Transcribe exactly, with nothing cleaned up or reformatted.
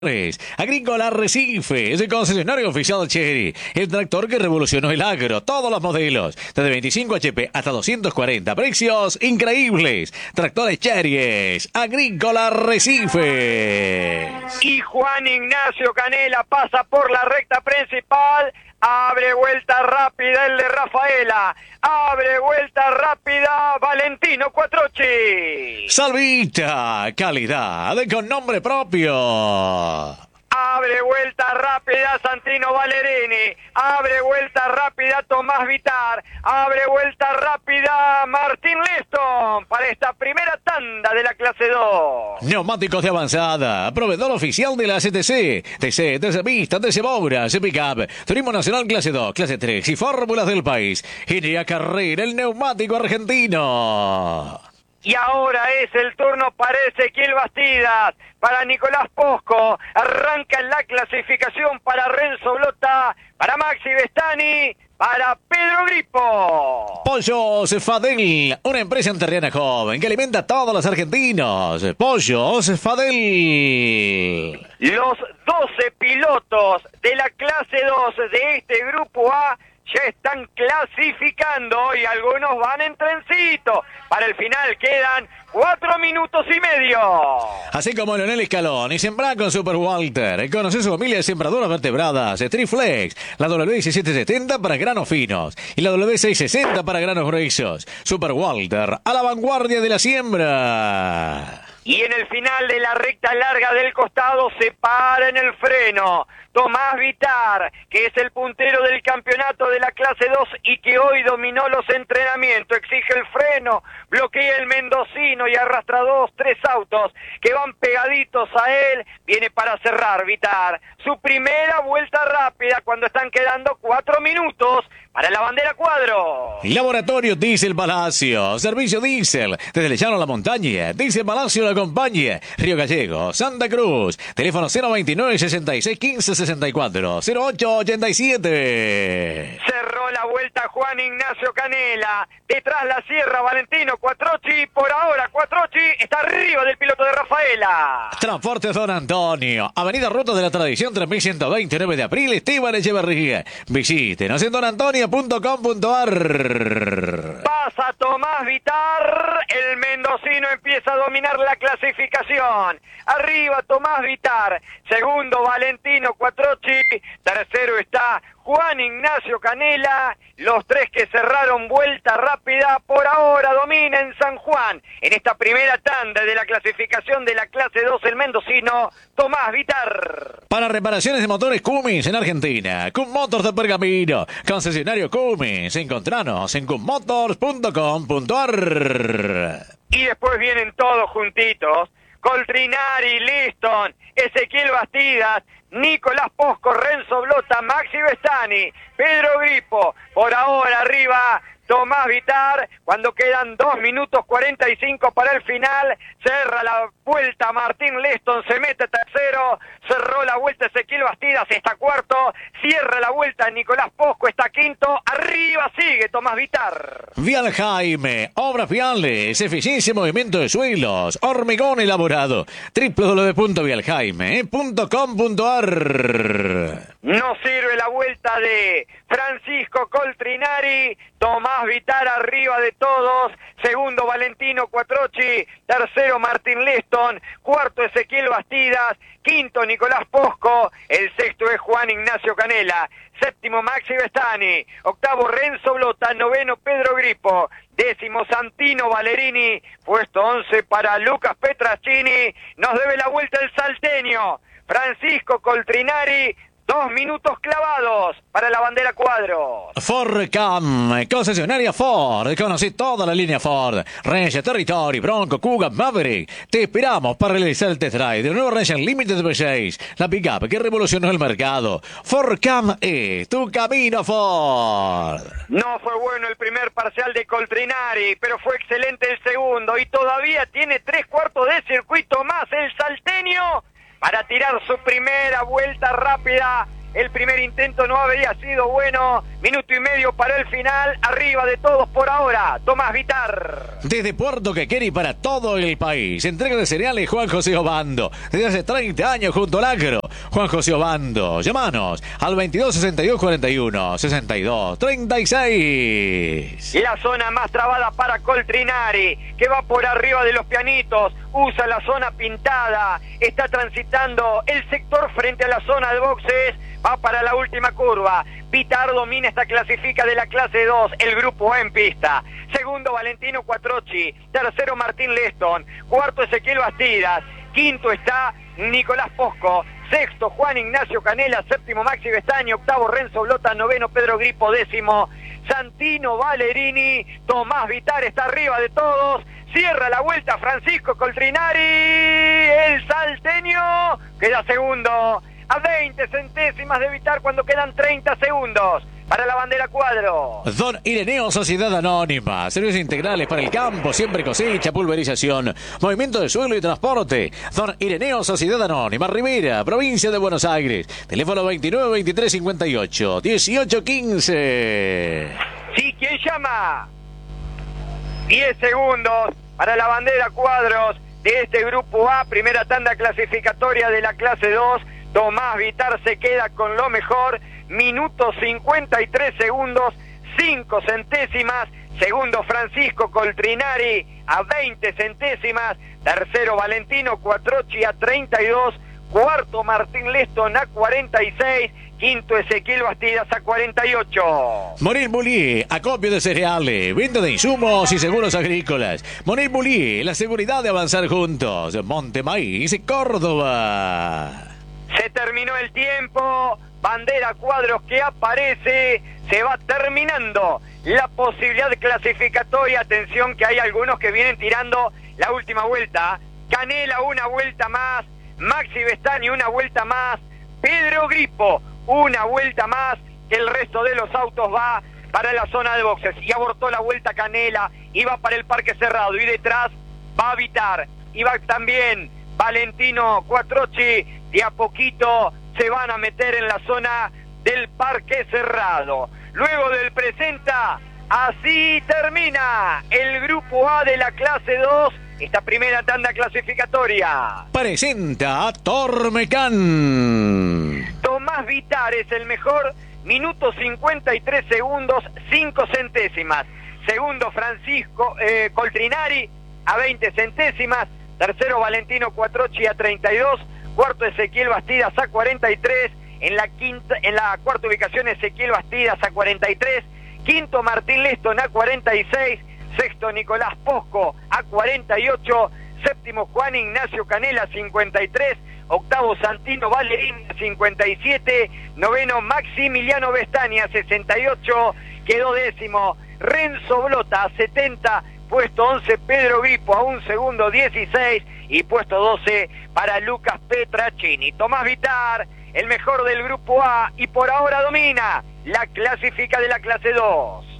Agrícola Arrecife es el concesionario oficial Chery, el tractor que revolucionó el agro, todos los modelos, desde veinticinco H P hasta doscientos cuarenta, precios increíbles. Tractores Chery, Agrícola Arrecife. Y Juan Ignacio Canela pasa por la recta principal. Abre vuelta rápida el de Rafaela. Abre vuelta rápida Valentino Quattrocchi. Salvita, calidad con nombre propio. Abre vuelta rápida Santino Valerini. Abre vuelta rápida Tomás Vitar. Abre vuelta rápida Martín Leston para esta primera tanda de la clase dos. Neumáticos de avanzada, proveedor oficial de la C T C, T C, T C Pista, T C Bobra, C Pickup, Turismo Nacional clase dos, clase tres y fórmulas del país. Iria Carrera, el neumático argentino. Y ahora es el turno para Ezequiel Bastidas, para Nicolás Posco, arranca en la clasificación para Renzo Blota, para Maxi Vestani, para Pedro Gripo. Pollos Fadel, una empresa enterriana joven que alimenta a todos los argentinos. Pollos Fadel. Los doce pilotos de la clase dos de este grupo A ya están clasificando y algunos van en trencito. Para el final quedan cuatro minutos y medio. Así como Leonel Escalón y Sembrar con Super Walter. Conoce su familia de sembradoras vertebradas. Triflex, la W diecisiete setenta para granos finos y la W seiscientos sesenta para granos gruesos. Super Walter, a la vanguardia de la siembra. Y en el final de la recta larga del costado se para en el freno Tomás Vitar, que es el puntero del campeonato de la clase dos y que hoy dominó los entrenamientos. Exige el freno, bloquea el mendocino y arrastra dos, tres autos que van pegaditos a él. Viene para cerrar Vitar su primera vuelta rápida cuando están quedando cuatro minutos para la bandera cuadro. Laboratorio Diesel Palacio, servicio diésel desde el llano a la montaña. Diesel Palacio la acompaña. Río Gallegos, Santa Cruz. Teléfono cero veintinueve, sesenta y seis, quince, sesenta y cuatro, cero ocho ochenta y siete. Cerró la vuelta Juan Ignacio Canela. Detrás la sierra Valentino Quattrocchi. Por ahora Quattrocchi está arriba del piloto de Rafaela. Transportes Don Antonio. Avenida Ruta de la Tradición tres mil ciento veinte, nueve de abril, Esteban Echeverría. Visítenos en don antonio punto com punto ar. Pasa Tomás Vitar. El mendocino empieza a dominar la clasificación. Arriba Tomás Vitar. Segundo Valentino Quattrocchi. Tercero está Juan Ignacio Canela. Los tres que cerraron vuelta rápida por ahora domina en San Juan. En esta primera tanda de la clasificación de la clase dos, el mendocino Tomás Vitar. Para reparaciones de motores Cummins en Argentina, Cum Motors de Pergamino, concesionario Cummins. Encontranos en cum motors punto com punto ar. Y después vienen todos juntitos. Coltrinari, Liston, Ezequiel Bastidas, Nicolás Posco, Renzo Blota, Maxi Vestani, Pedro Gripo. Por ahora arriba Tomás Vitar, cuando quedan dos minutos cuarenta y cinco para el final, cerra la vuelta Martín Leston, se mete tercero, cerró la vuelta Ezequiel Bastidas, está cuarto, cierra la vuelta Nicolás Posco, está quinto, arriba sigue Tomás Vitar. Vial Jaime, obras viales, eficiencia y movimiento de suelos, hormigón elaborado, doble u doble u doble u punto vial jaime punto com punto ar. No sirve la vuelta de Francisco Coltrinari, Tomás Vitar arriba de todos, segundo Valentino Quattrocchi, tercero Martín Leston, cuarto Ezequiel Bastidas, quinto Nicolás Posco, el sexto es Juan Ignacio Canela, séptimo Maxi Vestani, octavo Renzo Blota, noveno Pedro Gripo, décimo Santino Valerini, puesto once para Lucas Petraccini, nos debe la vuelta el salteño, Francisco Coltrinari. Dos minutos clavados para la bandera cuadro. Fordcam, concesionaria Ford. Conocí toda la línea Ford. Ranger Territory, Bronco, Kuga, Maverick. Te esperamos para realizar el test drive del nuevo Ranger Limited V seis. La pickup que revolucionó el mercado. Fordcam es tu camino Ford. No fue bueno el primer parcial de Coltrinari, pero fue excelente el segundo. Y todavía tiene tres cuartos de circuito más el salteño para tirar su primera vuelta rápida El primer intento no habría sido bueno. Minuto y medio para el final. Arriba de todos por ahora, Tomás Vitar. Desde Puerto Quequén para todo el país. Entrega de cereales Juan José Obando. Desde hace treinta años junto al agro. Juan José Obando. Llámanos al veintidós sesenta y dos cuarenta y uno sesenta y dos treinta y seis. La zona más trabada para Coltrinari, que va por arriba de los pianitos. Usa la zona pintada. Está transitando el sector frente a la zona de boxes. Va para la última curva. Vitar domina esta clasifica de la clase dos, el grupo A en pista. Segundo, Valentino Quattrocchi. Tercero, Martín Leston. Cuarto, Ezequiel Bastidas. Quinto está Nicolás Posco. Sexto, Juan Ignacio Canela. Séptimo, Maxi Bestaño. Octavo, Renzo Blota. Noveno, Pedro Gripo. Décimo, Santino Valerini. Tomás Vitar está arriba de todos. Cierra la vuelta Francisco Coltrinari. El salteño queda segundo. A veinte centésimas de Vitar cuando quedan treinta segundos para la bandera cuadro. Don Ireneo Sociedad Anónima. Servicios integrales para el campo, siempre cosecha, pulverización, movimiento de suelo y transporte. Don Ireneo Sociedad Anónima, Rivera, provincia de Buenos Aires. Teléfono veintinueve veintitrés cincuenta y ocho dieciocho quince. Sí, ¿quién llama? diez segundos para la bandera cuadros de este grupo A. Primera tanda clasificatoria de la clase dos. Tomás Vitar se queda con lo mejor. Minuto cincuenta y tres segundos, cinco centésimas. Segundo, Francisco Coltrinari a veinte centésimas. Tercero, Valentino Quattrocchi a treinta y dos. Cuarto, Martín Leston a cuarenta y seis. Quinto, Ezequiel Bastidas a cuarenta y ocho. Monil Bullier, acopio de cereales, venta de insumos y seguros agrícolas. Monil Bullier, la seguridad de avanzar juntos. Monte Maíz, Córdoba. Se terminó el tiempo, bandera cuadros que aparece, se va terminando la posibilidad clasificatoria. Atención que hay algunos que vienen tirando la última vuelta. Canela una vuelta más, Maxi Bestañi una vuelta más, Pedro Gripo una vuelta más, que el resto de los autos va para la zona de boxes. Y abortó la vuelta Canela, iba para el parque cerrado y detrás va a Vitar, iba también Valentino Quattrocchi. De a poquito se van a meter en la zona del parque cerrado. Luego del presenta, así termina el grupo A de la clase dos, esta primera tanda clasificatoria. Presenta Tormecán. Tomás Vitar es el mejor, minuto cincuenta y tres segundos, cinco centésimas. Segundo, Francisco eh, Coltrinari a veinte centésimas. Tercero, Valentino Quattrocchi a treinta y dos. Cuarto, Ezequiel Bastidas a cuarenta y tres. En la quinta, en la cuarta ubicación, Ezequiel Bastidas a cuarenta y tres. Quinto, Martín Leston a cuarenta y seis. Sexto, Nicolás Posco a cuarenta y ocho. Séptimo, Juan Ignacio Canela a cincuenta y tres. Octavo, Santino Valerini a cincuenta y siete. Noveno, Maximiliano Bestañi a sesenta y ocho. Quedó décimo Renzo Blota a setenta. Puesto once, Pedro Gripo a un segundo, dieciséis. Y puesto doce para Lucas Petracini. Tomás Vitar, el mejor del grupo A, y por ahora domina la clasifica de la clase dos.